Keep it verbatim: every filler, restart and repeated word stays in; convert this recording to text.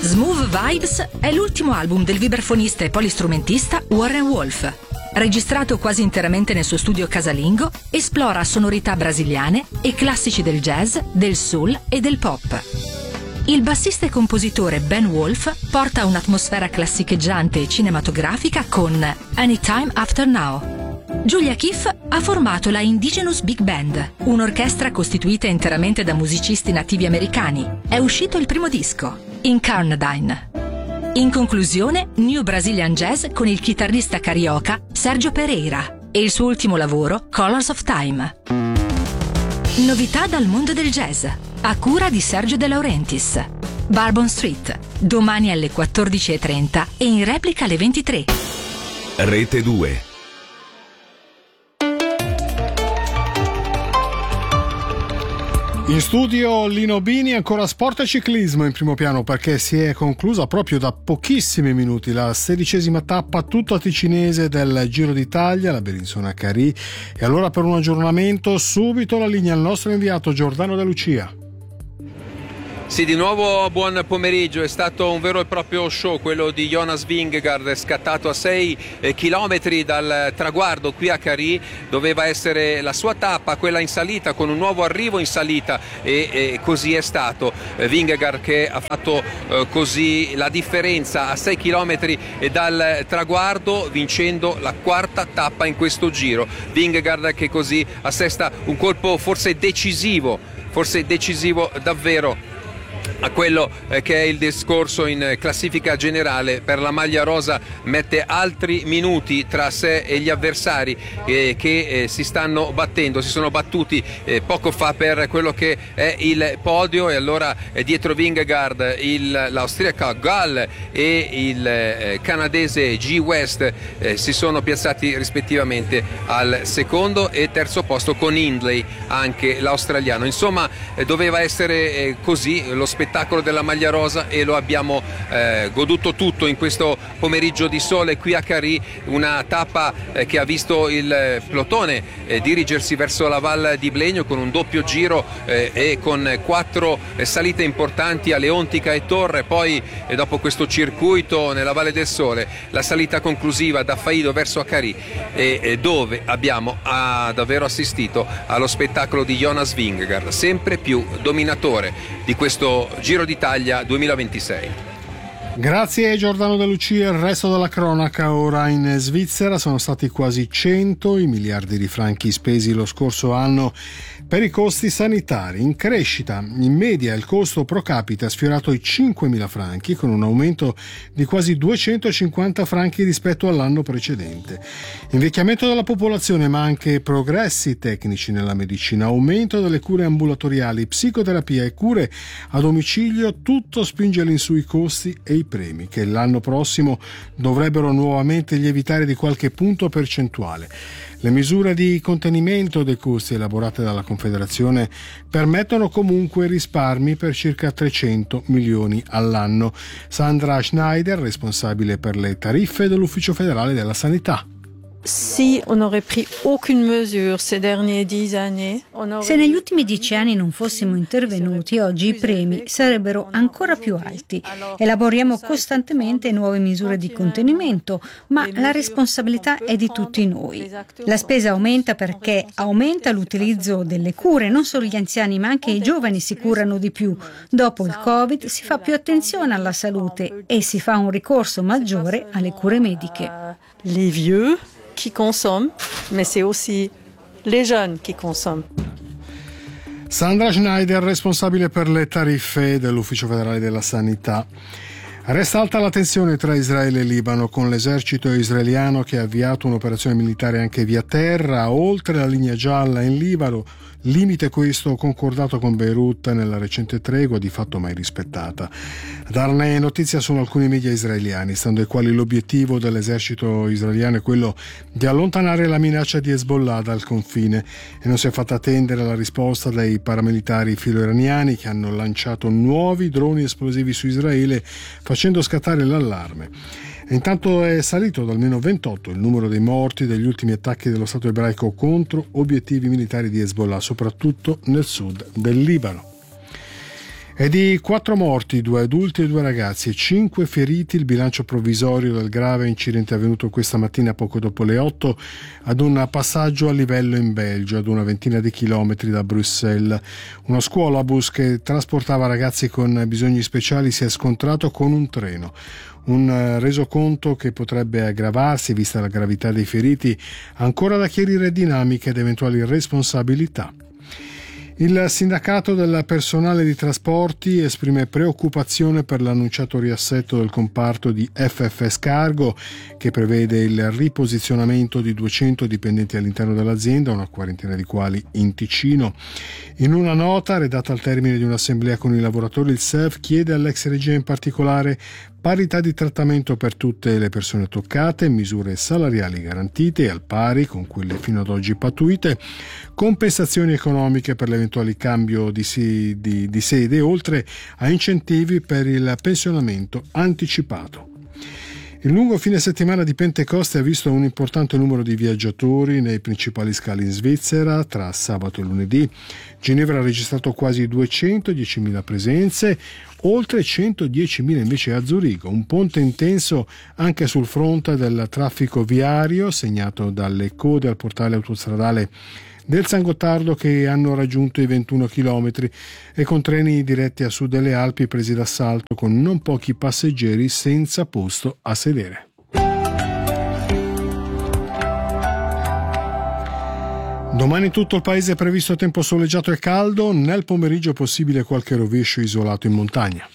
Smooth Vibes è l'ultimo album del vibrafonista e polistrumentista Warren Wolf. Registrato quasi interamente nel suo studio casalingo, esplora sonorità brasiliane e classici del jazz, del soul e del pop. Il bassista e compositore Ben Wolf porta un'atmosfera classicheggiante e cinematografica con Anytime After Now. Giulia Keefe ha formato la Indigenous Big Band, un'orchestra costituita interamente da musicisti nativi americani. È uscito il primo disco, Incarnadine. In conclusione, New Brazilian Jazz con il chitarrista carioca Sergio Pereira e il suo ultimo lavoro, Colors of Time. Novità dal mondo del jazz, a cura di Sergio De Laurentiis. Bourbon Street, domani alle quattordici e trenta e in replica alle ventitré. Rete due. In studio Lino Bini, ancora sport e ciclismo in primo piano perché si è conclusa proprio da pochissimi minuti la sedicesima tappa tutta ticinese del Giro d'Italia, la Bellinzona-Carì. E allora per un aggiornamento subito la linea al nostro inviato Giordano De Lucia. Sì, di nuovo buon pomeriggio, è stato un vero e proprio show quello di Jonas Vingegaard, scattato a sei chilometri dal traguardo qui a Carì. Doveva essere la sua tappa, quella in salita, con un nuovo arrivo in salita e, e così è stato. Vingegaard che ha fatto eh, così la differenza a sei chilometri dal traguardo, vincendo la quarta tappa in questo giro. Vingegaard che così assesta un colpo forse decisivo, forse decisivo davvero a quello che è il discorso in classifica generale. Per la maglia rosa mette altri minuti tra sé e gli avversari eh, che eh, si stanno battendo, si sono battuti eh, poco fa per quello che è il podio, e allora eh, dietro Vingegaard il, l'austriaca Gall e il eh, canadese G. West eh, si sono piazzati rispettivamente al secondo e terzo posto, con Hindley anche l'australiano. Insomma eh, doveva essere eh, così lo spettacolo della maglia rosa e lo abbiamo eh, goduto tutto in questo pomeriggio di sole qui a Carì, una tappa eh, che ha visto il plotone eh, dirigersi verso la Val di Blegno con un doppio giro eh, e con quattro eh, salite importanti a Leontica e Torre, poi eh, dopo questo circuito nella Valle del Sole la salita conclusiva da Faido verso Carì eh, eh, dove abbiamo ah, davvero assistito allo spettacolo di Jonas Vingegaard, sempre più dominatore di questo Giro d'Italia duemilaventisei. Grazie Giordano De Lucia. Il resto della cronaca ora in Svizzera. Sono stati quasi cento i miliardi di franchi spesi lo scorso anno per i costi sanitari, in crescita. In media il costo pro capite ha sfiorato i cinquemila franchi, con un aumento di quasi duecentocinquanta franchi rispetto all'anno precedente. Invecchiamento della popolazione, ma anche progressi tecnici nella medicina, aumento delle cure ambulatoriali, psicoterapia e cure a domicilio, tutto spinge all'insù i costi e i premi, che l'anno prossimo dovrebbero nuovamente lievitare di qualche punto percentuale. Le misure di contenimento dei costi elaborate dalla Confederazione permettono comunque risparmi per circa trecento milioni all'anno. Sandra Schneider, responsabile per le tariffe dell'Ufficio federale della sanità. Si on aurait pris aucune mesure ces derniers dix années, se negli ultimi dieci anni non fossimo intervenuti, oggi i premi sarebbero ancora più alti. Elaboriamo costantemente nuove misure di contenimento, ma la responsabilità è di tutti noi. La spesa aumenta perché aumenta l'utilizzo delle cure, non solo gli anziani ma anche i giovani si curano di più. Dopo il Covid si fa più attenzione alla salute e si fa un ricorso maggiore alle cure mediche. Les vieux qui consomment, mais c'est aussi les jeunes qui consomment. Sandra Schneider, responsabile per le tariffe dell'Ufficio federale della sanità. Resta alta la tensione tra Israele e Libano, con l'esercito israeliano che ha avviato un'operazione militare anche via terra, oltre la linea gialla in Libano, limite questo concordato con Beirut nella recente tregua, di fatto mai rispettata. A darne notizia sono alcuni media israeliani, stando ai quali l'obiettivo dell'esercito israeliano è quello di allontanare la minaccia di Hezbollah dal confine, e non si è fatta attendere la risposta dei paramilitari filo-iraniani, che hanno lanciato nuovi droni esplosivi su Israele, facendo scattare l'allarme. E intanto è salito da almeno ventotto il numero dei morti degli ultimi attacchi dello Stato ebraico contro obiettivi militari di Hezbollah, soprattutto nel sud del Libano. E di quattro morti, due adulti e due ragazzi, e cinque feriti il bilancio provvisorio del grave incidente avvenuto questa mattina poco dopo le otto ad un passaggio a livello in Belgio, ad una ventina di chilometri da Bruxelles. Uno scuolabus che trasportava ragazzi con bisogni speciali si è scontrato con un treno. Un resoconto che potrebbe aggravarsi, vista la gravità dei feriti, ancora da chiarire dinamiche ed eventuali responsabilità. Il sindacato del personale di trasporti esprime preoccupazione per l'annunciato riassetto del comparto di F F S Cargo, che prevede il riposizionamento di duecento dipendenti all'interno dell'azienda, una quarantina di quali in Ticino. In una nota redatta al termine di un'assemblea con i lavoratori, il S E V chiede all'ex regia in particolare parità di trattamento per tutte le persone toccate, misure salariali garantite al pari con quelle fino ad oggi pattuite, compensazioni economiche per l'eventuale cambio di, si, di, di sede, oltre a incentivi per il pensionamento anticipato. Il lungo fine settimana di Pentecoste ha visto un importante numero di viaggiatori nei principali scali in Svizzera tra sabato e lunedì. Ginevra ha registrato quasi duecentodiecimila presenze, oltre centodiecimila invece a Zurigo. Un ponte intenso anche sul fronte del traffico viario, segnato dalle code al portale autostradale del San Gottardo che hanno raggiunto i ventuno chilometri, e con treni diretti a sud delle Alpi presi d'assalto con non pochi passeggeri senza posto a sedere. Domani in tutto il paese è previsto tempo soleggiato e caldo, nel pomeriggio è possibile qualche rovescio isolato in montagna.